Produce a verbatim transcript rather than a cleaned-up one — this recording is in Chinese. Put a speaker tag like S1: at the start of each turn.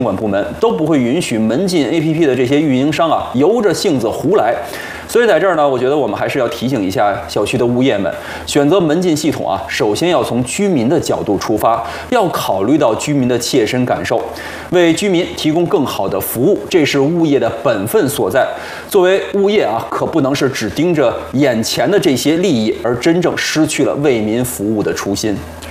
S1: 管部门都不会允许门禁 A P P 的这些运营商啊由着性子胡来。所以在这儿呢，我觉得我们还是要提醒一下小区的物业们，选择门禁系统啊，首先要从居民的角度出发，要考虑到居民的切身感受，为居民提供更好的服务，这是物业的本分所在。作为物业啊，可不能是只盯着眼前的这些利益，而真正失去了为民服务的初心。